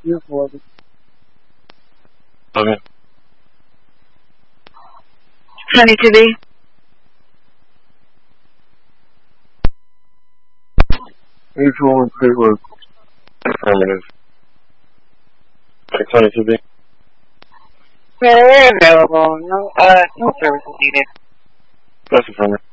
Okay. Sunny TV. Mutual and St. Louis. Affirmative. Sunny TV. Very available. No services needed. That's affirmative.